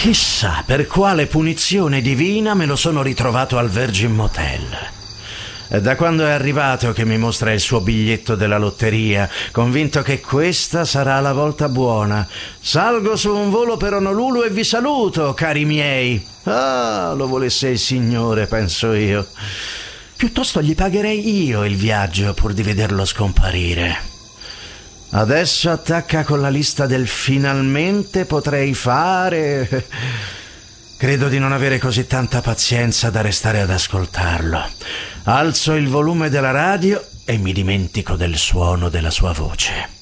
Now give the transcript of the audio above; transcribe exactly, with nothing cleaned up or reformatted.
Chissà per quale punizione divina me lo sono ritrovato al Virgin Motel. È da quando è arrivato che mi mostra il suo biglietto della lotteria, convinto che questa sarà la volta buona. Salgo su un volo per Honolulu e vi saluto, cari miei. Ah, lo volesse il Signore, penso io. Piuttosto gli pagherei io il viaggio pur di vederlo scomparire. Adesso attacca con la lista del finalmente potrei fare. Credo di non avere così tanta pazienza da restare ad ascoltarlo. Alzo il volume della radio e mi dimentico del suono della sua voce.